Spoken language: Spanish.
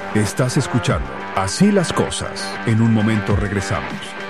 Estás escuchando Así las cosas. En un momento regresamos.